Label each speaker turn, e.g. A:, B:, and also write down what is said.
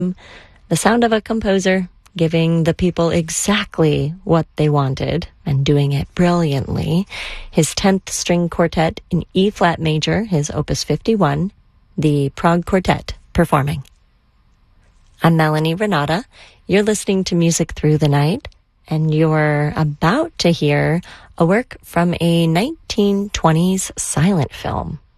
A: The sound of a composer giving the people exactly what they wanted and doing it brilliantly. His 10th string quartet in E-flat major, his Opus 51, the Prague Quartet performing. I'm Melanie Renata. You're listening to Music Through the Night, and you're about to hear a work from a 1920s silent film.